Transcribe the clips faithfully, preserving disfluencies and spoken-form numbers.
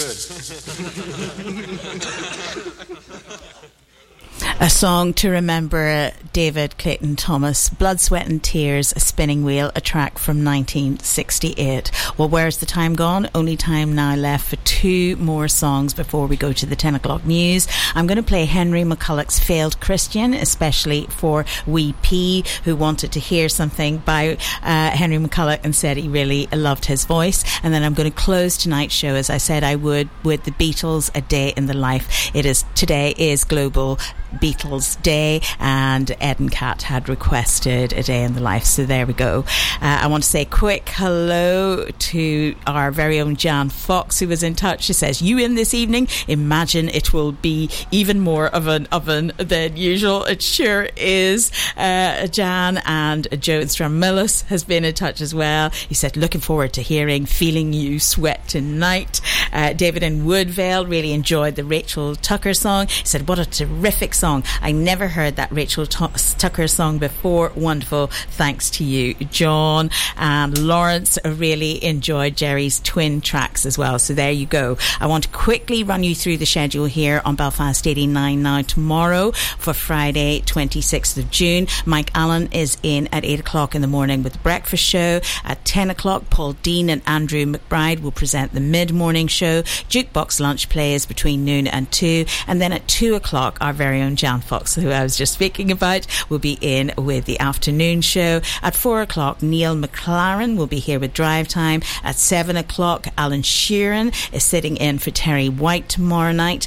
A song to remember David Clayton Thomas, Blood, Sweat and Tears, A Spinning Wheel, a track from nineteen sixty-eight. Well, where's the time gone? Only time now left for two more songs before we go to the ten o'clock news. I'm going to play Henry McCulloch's Failed Christian, especially for Wee P, who wanted to hear something by uh, Henry McCulloch and said he really loved his voice. And then I'm going to close tonight's show, as I said I would, with the Beatles, A Day in the Life. It is today is Global Beatles Day, and Ed and Kat had requested A Day in the Life, so there we go. uh, I want to say a quick hello to our very own Jan Fox, who was in touch. She says, you in this evening? Imagine it will be even more of an oven than usual. It sure is. uh, Jan. And Joe Stramillis has been in touch as well. He said, looking forward to hearing Feeling You Sweat Tonight. uh, David in Woodvale really enjoyed the Rachel Tucker song. He said, what a terrific song. I never heard that Rachel T- Tucker song before. Wonderful. Thanks to you, John. And Lawrence really enjoyed Jerry's twin tracks as well. So there you go. I want to quickly run you through the schedule here on Belfast eighty-nine Now. Tomorrow for Friday, twenty-sixth of June, Mike Allen is in at eight o'clock in the morning with the breakfast show. At ten o'clock, Paul Dean and Andrew McBride will present the mid-morning show. Jukebox lunch plays between noon and two. And then at two o'clock, our very own Jan Fox, who I was just speaking about, will be in with the afternoon show. At four o'clock, Neil McLaren will be here with Drive Time. At seven o'clock, Alan Sheeran is sitting in for Terry White tomorrow night.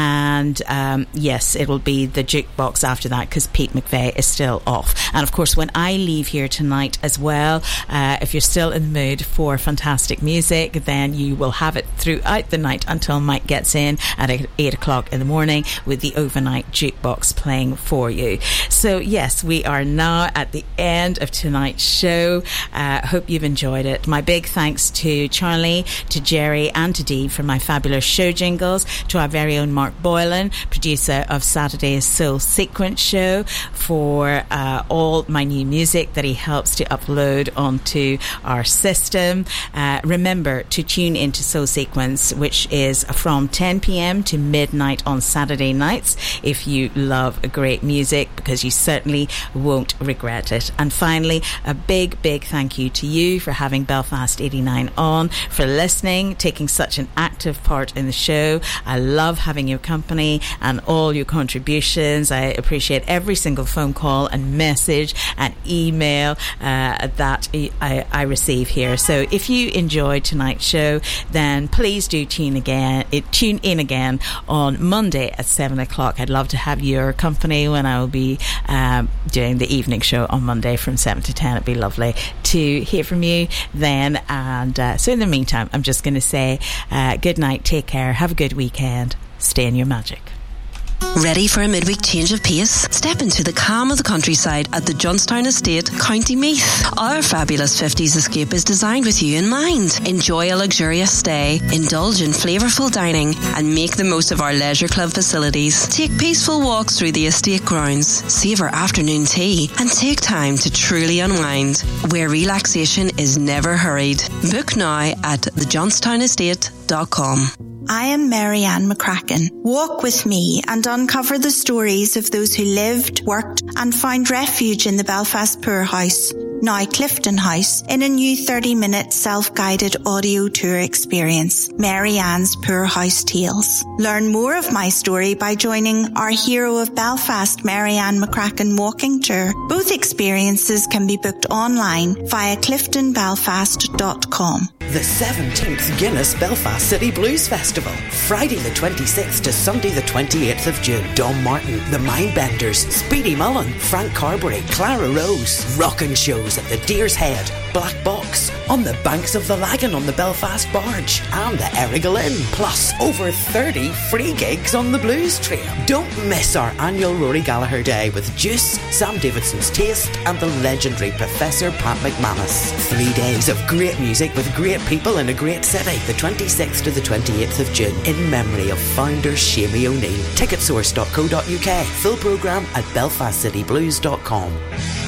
And um, yes, it'll be the jukebox after that, because Pete McVeigh is still off. And of course, when I leave here tonight as well, uh, if you're still in the mood for fantastic music, then you will have it throughout the night until Mike gets in at eight o'clock in the morning with the overnight jukebox playing for you. So yes, we are now at the end of tonight's show. uh, hope you've enjoyed it. My big thanks to Charlie, to Jerry and to Dee for my fabulous show jingles, to our very own Mark Boylan, producer of Saturday's Soul Sequence show, for uh, all my new music that he helps to upload onto our system. Uh, remember to tune into Soul Sequence, which is from ten p.m. to midnight on Saturday nights, if you love great music, because you certainly won't regret it. And finally, a big big thank you to you for having Belfast eighty-nine on, for listening, taking such an active part in the show. I love having your company and all your contributions. I appreciate every single phone call and message and email uh, that I, I receive here. So if you enjoyed tonight's show, then please do tune again it, tune in again on Monday at seven o'clock. I'd love to have your company when I will be um, doing the evening show on Monday from seven to ten. It'd be lovely to hear from you then. And uh, so in the meantime, I'm just going to say uh, good night, take care, have a good weekend, stay in your magic. Ready for a midweek change of pace? Step into the calm of the countryside at the Johnstown Estate, County Meath. Our fabulous fifties escape is designed with you in mind. Enjoy a luxurious stay, indulge in flavourful dining, and make the most of our leisure club facilities. Take peaceful walks through the estate grounds, savour afternoon tea, and take time to truly unwind, where relaxation is never hurried. Book now at the johnstown estate dot com. I am Mary Ann McCracken. Walk with me and uncover the stories of those who lived, worked and found refuge in the Belfast Poor House, now Clifton House, in a new thirty minute self-guided audio tour experience, Mary Ann's Poor House Tales. Learn more of my story by joining our Hero of Belfast Mary Ann McCracken walking tour. Both experiences can be booked online via clifton belfast dot com. The seventeenth Guinness Belfast City Blues Festival, Friday the twenty-sixth to Sunday the twenty-eighth of June. Dom Martin, The Mindbenders, Speedy Mullen, Frank Carberry, Clara Rose, rockin' shows at the Deer's Head, Black Box, on the banks of the Lagan on the Belfast Barge, and the Errigal Inn, plus over thirty free gigs on the Blues Trail. Don't miss our annual Rory Gallagher Day with Juice, Sam Davidson's Taste, and the legendary Professor Pat McManus. Three days of great music with great people in a great city, the twenty-sixth to the twenty-eighth of June, in memory of founder Shamie O'Neill. ticket source dot co dot uk. Full programme at belfast city blues dot com.